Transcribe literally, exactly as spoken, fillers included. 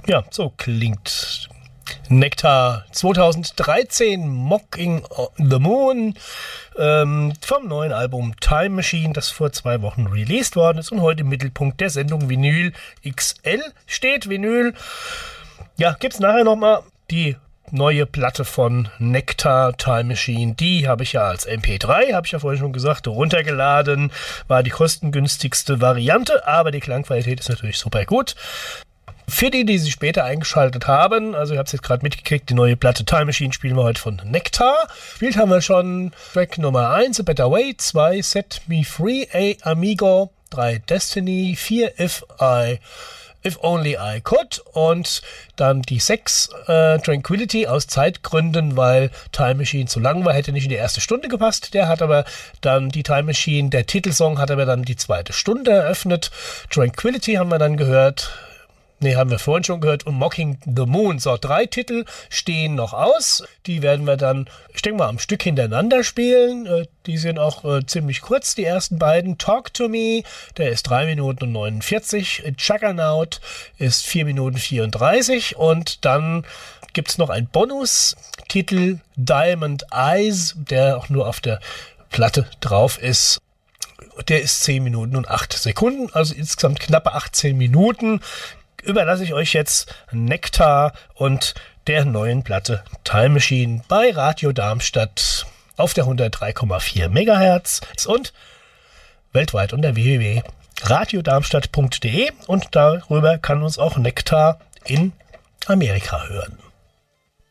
Ja, so klingt Nektar zweitausenddreizehn, Mocking the Moon, ähm, vom neuen Album Time Machine, das vor zwei Wochen released worden ist und heute im Mittelpunkt der Sendung Vinyl X L steht. Vinyl, ja, gibt's nachher nochmal die neue Platte von Nektar, Time Machine, die habe ich ja als M P drei, habe ich ja vorhin schon gesagt, runtergeladen, war die kostengünstigste Variante, aber die Klangqualität ist natürlich super gut. Für die, die sich später eingeschaltet haben, also ihr habt es jetzt gerade mitgekriegt, die neue Platte Time Machine spielen wir heute von Nektar. Spielt haben wir schon Track Nummer eins, A Better Way, zwei Set Me Free, A Amigo, drei Destiny, vier If I... If Only I Could und dann die sechs äh, Tranquility aus Zeitgründen, weil Time Machine zu lang war, hätte nicht in die erste Stunde gepasst. Der hat aber dann die Time Machine, der Titelsong hat aber dann die zweite Stunde eröffnet. Tranquility haben wir dann gehört. Ne, haben wir vorhin schon gehört. Und Mocking the Moon. So, drei Titel stehen noch aus. Die werden wir dann, ich denke mal, am Stück hintereinander spielen. Äh, die sind auch äh, ziemlich kurz, die ersten beiden. Talk to Me, der ist drei Minuten und neunundvierzig. Juggernaut ist vier Minuten vierunddreißig. Und dann gibt es noch einen Bonus-Titel, Diamond Eyes, der auch nur auf der Platte drauf ist. Der ist zehn Minuten und acht Sekunden, also insgesamt knappe achtzehn Minuten. Überlasse ich euch jetzt Nektar und der neuen Platte Time Machine bei Radio Darmstadt auf der hundertdrei Komma vier Megahertz und weltweit unter w w w punkt radiodarmstadt punkt de und darüber kann uns auch Nektar in Amerika hören.